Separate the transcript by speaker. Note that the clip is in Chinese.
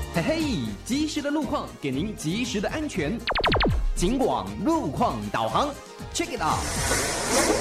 Speaker 1: 嘿嘿，及时的路况给您及时的安全。警广路况导航 ，check it out。